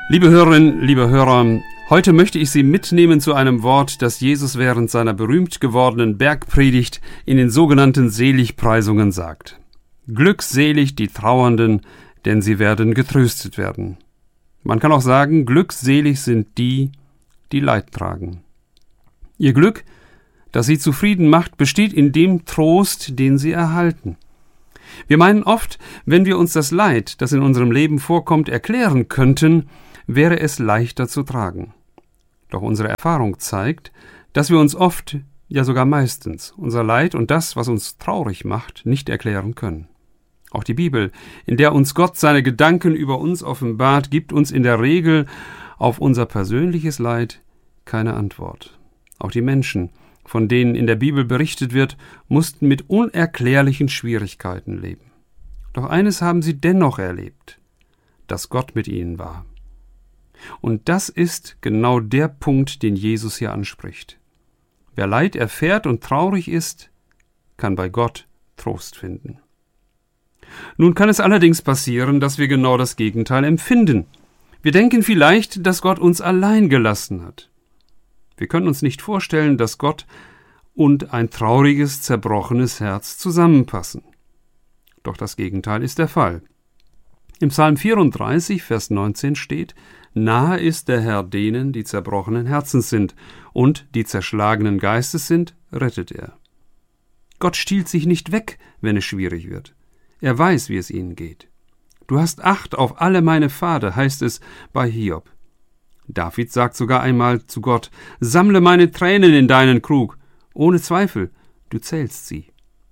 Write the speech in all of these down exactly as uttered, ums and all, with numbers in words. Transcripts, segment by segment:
Liebe Hörerinnen, liebe Hörer, heute möchte ich Sie mitnehmen zu einem Wort, das Jesus während seiner berühmt gewordenen Bergpredigt in den sogenannten Seligpreisungen sagt. Glückselig die Trauernden, denn sie werden getröstet werden. Man kann auch sagen, glückselig sind die, die Leid tragen. Ihr Glück, das sie zufrieden macht, besteht in dem Trost, den sie erhalten. Wir meinen oft, wenn wir uns das Leid, das in unserem Leben vorkommt, erklären könnten, wäre es leichter zu tragen. Doch unsere Erfahrung zeigt, dass wir uns oft, ja sogar meistens, unser Leid und das, was uns traurig macht, nicht erklären können. Auch die Bibel, in der uns Gott seine Gedanken über uns offenbart, gibt uns in der Regel auf unser persönliches Leid keine Antwort. Auch die Menschen, von denen in der Bibel berichtet wird, mussten mit unerklärlichen Schwierigkeiten leben. Doch eines haben sie dennoch erlebt, dass Gott mit ihnen war. Und das ist genau der Punkt, den Jesus hier anspricht. Wer Leid erfährt und traurig ist, kann bei Gott Trost finden. Nun kann es allerdings passieren, dass wir genau das Gegenteil empfinden. Wir denken vielleicht, dass Gott uns allein gelassen hat. Wir können uns nicht vorstellen, dass Gott und ein trauriges, zerbrochenes Herz zusammenpassen. Doch das Gegenteil ist der Fall. Im Psalm vierunddreißig, Vers neunzehn steht: Nahe ist der Herr denen, die zerbrochenen Herzens sind, und die zerschlagenen Geistes sind, rettet er. Gott stiehlt sich nicht weg, wenn es schwierig wird. Er weiß, wie es ihnen geht. Du hast Acht auf alle meine Pfade, heißt es bei Hiob. David sagt sogar einmal zu Gott: Sammle meine Tränen in deinen Krug. Ohne Zweifel, du zählst sie.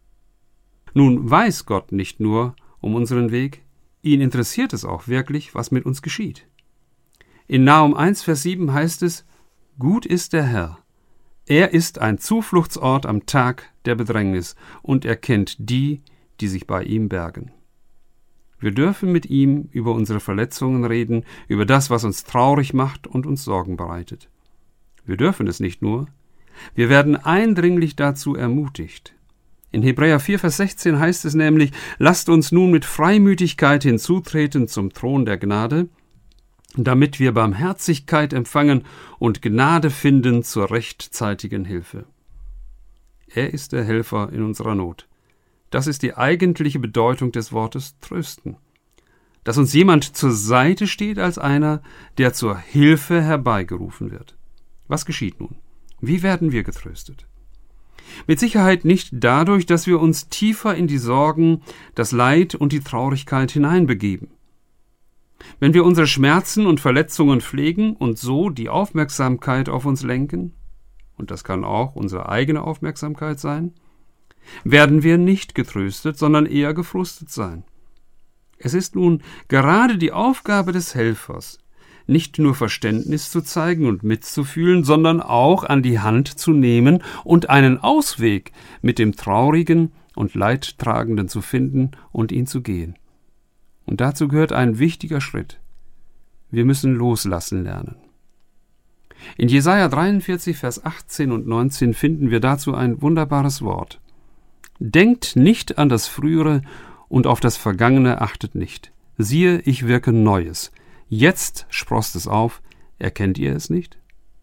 Nun weiß Gott nicht nur um unseren Weg, ihn interessiert es auch wirklich, was mit uns geschieht. In Nahum eins, Vers sieben heißt es: Gut ist der Herr. Er ist ein Zufluchtsort am Tag der Bedrängnis, und er kennt die, die sich bei ihm bergen. Wir dürfen mit ihm über unsere Verletzungen reden, über das, was uns traurig macht und uns Sorgen bereitet. Wir dürfen es nicht nur, wir werden eindringlich dazu ermutigt. In Hebräer vier, Vers sechzehn heißt es nämlich: Lasst uns nun mit Freimütigkeit hinzutreten zum Thron der Gnade, damit wir Barmherzigkeit empfangen und Gnade finden zur rechtzeitigen Hilfe. Er ist der Helfer in unserer Not. Das ist die eigentliche Bedeutung des Wortes trösten. Dass uns jemand zur Seite steht als einer, der zur Hilfe herbeigerufen wird. Was geschieht nun? Wie werden wir getröstet? Mit Sicherheit nicht dadurch, dass wir uns tiefer in die Sorgen, das Leid und die Traurigkeit hineinbegeben. Wenn wir unsere Schmerzen und Verletzungen pflegen und so die Aufmerksamkeit auf uns lenken, und das kann auch unsere eigene Aufmerksamkeit sein, werden wir nicht getröstet, sondern eher gefrustet sein. Es ist nun gerade die Aufgabe des Helfers, nicht nur Verständnis zu zeigen und mitzufühlen, sondern auch an die Hand zu nehmen und einen Ausweg mit dem Traurigen und Leidtragenden zu finden und ihn zu gehen. Und dazu gehört ein wichtiger Schritt. Wir müssen loslassen lernen. In Jesaja dreiundvierzig, Vers achtzehn und neunzehn finden wir dazu ein wunderbares Wort. Denkt nicht an das Frühere und auf das Vergangene achtet nicht. Siehe, ich wirke Neues. Jetzt sproßt es auf. Erkennt ihr es nicht?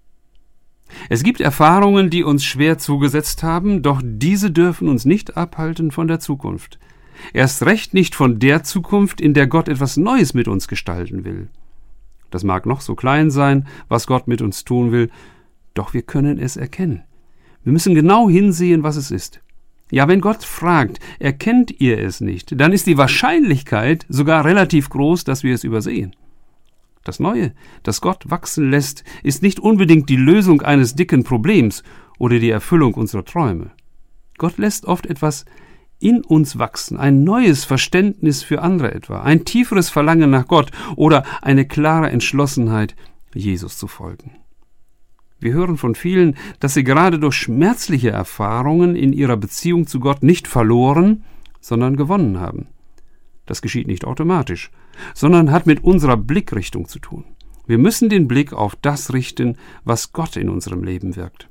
Es gibt Erfahrungen, die uns schwer zugesetzt haben, doch diese dürfen uns nicht abhalten von der Zukunft. Erst recht nicht von der Zukunft, in der Gott etwas Neues mit uns gestalten will. Das mag noch so klein sein, was Gott mit uns tun will, doch wir können es erkennen. Wir müssen genau hinsehen, was es ist. Ja, wenn Gott fragt, erkennt ihr es nicht, dann ist die Wahrscheinlichkeit sogar relativ groß, dass wir es übersehen. Das Neue, das Gott wachsen lässt, ist nicht unbedingt die Lösung eines dicken Problems oder die Erfüllung unserer Träume. Gott lässt oft etwas in uns wachsen, ein neues Verständnis für andere etwa, ein tieferes Verlangen nach Gott oder eine klare Entschlossenheit, Jesus zu folgen. Wir hören von vielen, dass sie gerade durch schmerzliche Erfahrungen in ihrer Beziehung zu Gott nicht verloren, sondern gewonnen haben. Das geschieht nicht automatisch, sondern hat mit unserer Blickrichtung zu tun. Wir müssen den Blick auf das richten, was Gott in unserem Leben wirkt.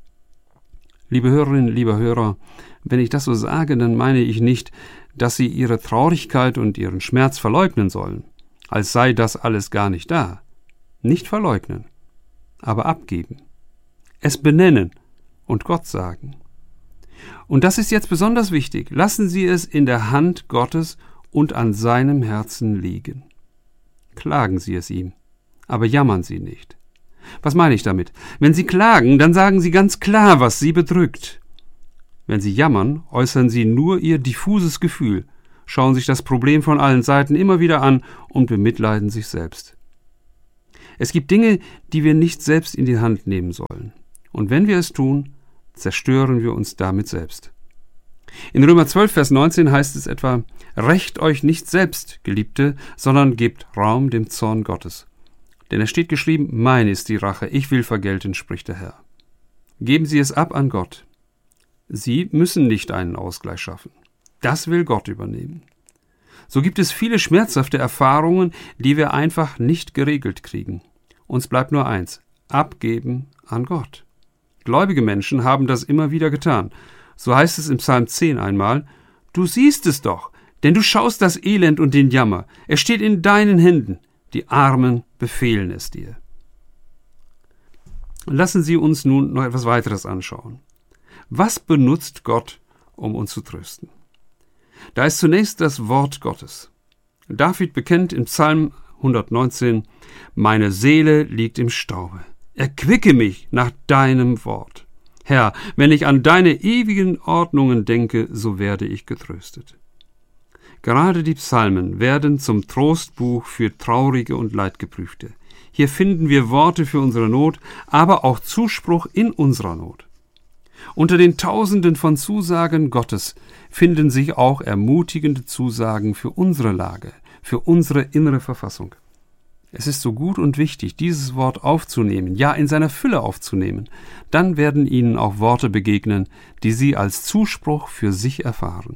Liebe Hörerinnen, lieber Hörer, wenn ich das so sage, dann meine ich nicht, dass Sie Ihre Traurigkeit und Ihren Schmerz verleugnen sollen, als sei das alles gar nicht da. Nicht verleugnen, aber abgeben. Es benennen und Gott sagen. Und das ist jetzt besonders wichtig. Lassen Sie es in der Hand Gottes und an seinem Herzen liegen. Klagen Sie es ihm, aber jammern Sie nicht. Was meine ich damit? Wenn Sie klagen, dann sagen Sie ganz klar, was Sie bedrückt. Wenn Sie jammern, äußern Sie nur Ihr diffuses Gefühl, schauen sich das Problem von allen Seiten immer wieder an und bemitleiden sich selbst. Es gibt Dinge, die wir nicht selbst in die Hand nehmen sollen. Und wenn wir es tun, zerstören wir uns damit selbst. In Römer zwölf, Vers neunzehn heißt es etwa: Rächt euch nicht selbst, Geliebte, sondern gebt Raum dem Zorn Gottes. Denn es steht geschrieben: Mein ist die Rache, ich will vergelten, spricht der Herr. Geben Sie es ab an Gott. Sie müssen nicht einen Ausgleich schaffen. Das will Gott übernehmen. So gibt es viele schmerzhafte Erfahrungen, die wir einfach nicht geregelt kriegen. Uns bleibt nur eins: abgeben an Gott. Gläubige Menschen haben das immer wieder getan. So heißt es im Psalm zehn einmal: Du siehst es doch, denn du schaust das Elend und den Jammer. Es steht in deinen Händen. Die Armen befehlen es dir. Lassen Sie uns nun noch etwas weiteres anschauen. Was benutzt Gott, um uns zu trösten? Da ist zunächst das Wort Gottes. David bekennt im Psalm hundertneunzehn: Meine Seele liegt im Staube. Erquicke mich nach deinem Wort. Herr, wenn ich an deine ewigen Ordnungen denke, so werde ich getröstet. Gerade die Psalmen werden zum Trostbuch für Traurige und Leidgeprüfte. Hier finden wir Worte für unsere Not, aber auch Zuspruch in unserer Not. Unter den Tausenden von Zusagen Gottes finden sich auch ermutigende Zusagen für unsere Lage, für unsere innere Verfassung. Es ist so gut und wichtig, dieses Wort aufzunehmen, ja in seiner Fülle aufzunehmen. Dann werden Ihnen auch Worte begegnen, die Sie als Zuspruch für sich erfahren.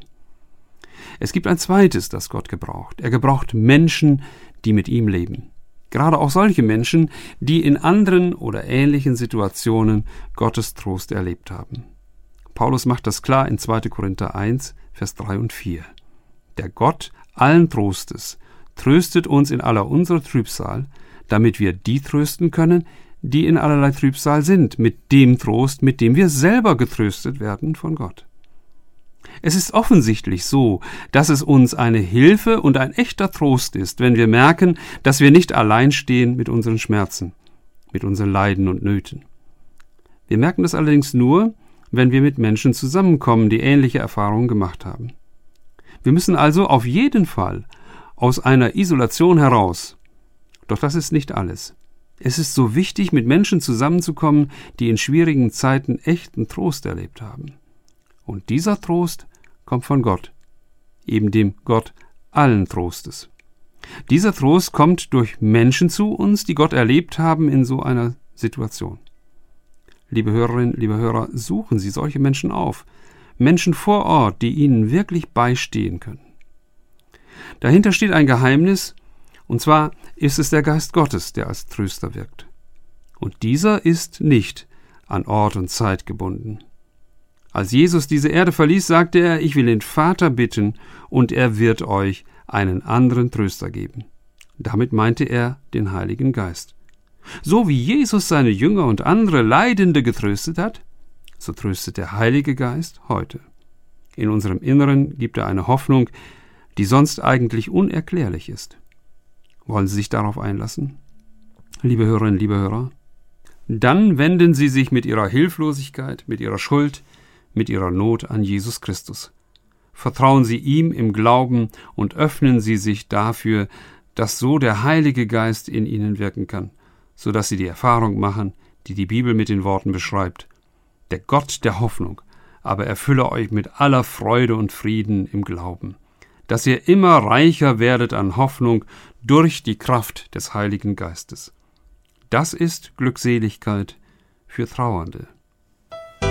Es gibt ein zweites, das Gott gebraucht. Er gebraucht Menschen, die mit ihm leben. Gerade auch solche Menschen, die in anderen oder ähnlichen Situationen Gottes Trost erlebt haben. Paulus macht das klar in zweiter Korinther eins, Vers drei und vier. Der Gott allen Trostes tröstet uns in aller unserer Trübsal, damit wir die trösten können, die in allerlei Trübsal sind, mit dem Trost, mit dem wir selber getröstet werden von Gott. Es ist offensichtlich so, dass es uns eine Hilfe und ein echter Trost ist, wenn wir merken, dass wir nicht allein stehen mit unseren Schmerzen, mit unseren Leiden und Nöten. Wir merken das allerdings nur, wenn wir mit Menschen zusammenkommen, die ähnliche Erfahrungen gemacht haben. Wir müssen also auf jeden Fall aus einer Isolation heraus. Doch das ist nicht alles. Es ist so wichtig, mit Menschen zusammenzukommen, die in schwierigen Zeiten echten Trost erlebt haben. Und dieser Trost kommt von Gott, eben dem Gott allen Trostes. Dieser Trost kommt durch Menschen zu uns, die Gott erlebt haben in so einer Situation. Liebe Hörerinnen, liebe Hörer, suchen Sie solche Menschen auf. Menschen vor Ort, die Ihnen wirklich beistehen können. Dahinter steht ein Geheimnis, und zwar ist es der Geist Gottes, der als Tröster wirkt. Und dieser ist nicht an Ort und Zeit gebunden. Als Jesus diese Erde verließ, sagte er: Ich will den Vater bitten, und er wird euch einen anderen Tröster geben. Damit meinte er den Heiligen Geist. So wie Jesus seine Jünger und andere Leidende getröstet hat, so tröstet der Heilige Geist heute. In unserem Inneren gibt er eine Hoffnung, die sonst eigentlich unerklärlich ist. Wollen Sie sich darauf einlassen? Liebe Hörerinnen, liebe Hörer, dann wenden Sie sich mit Ihrer Hilflosigkeit, mit Ihrer Schuld, mit Ihrer Not an Jesus Christus. Vertrauen Sie ihm im Glauben und öffnen Sie sich dafür, dass so der Heilige Geist in Ihnen wirken kann, so dass Sie die Erfahrung machen, die die Bibel mit den Worten beschreibt: Der Gott der Hoffnung aber erfülle euch mit aller Freude und Frieden im Glauben, dass ihr immer reicher werdet an Hoffnung durch die Kraft des Heiligen Geistes. Das ist Glückseligkeit für Trauernde.